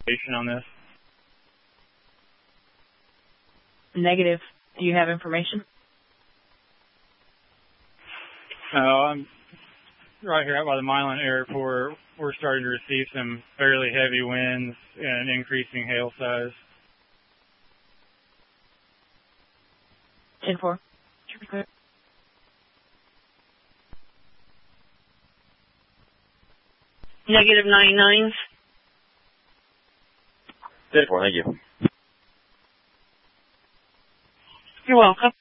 information on this? Negative. Do you have information? I'm right here out by the Milan Airport. We're starting to receive some fairly heavy winds and increasing hail size. 10-4. Negative 99. 10-4, thank you. You're welcome.